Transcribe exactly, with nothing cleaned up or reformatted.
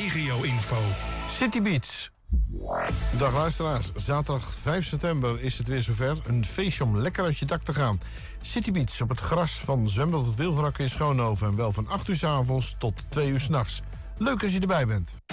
regio-info. City Beach. Dag luisteraars, zaterdag vijf september is het weer zover. Een feestje om lekker uit je dak te gaan. City Beach op het gras van zwembad het Wilverakker in Schoonhoven. En wel van acht uur 's avonds tot twee uur 's nachts. Leuk als je erbij bent.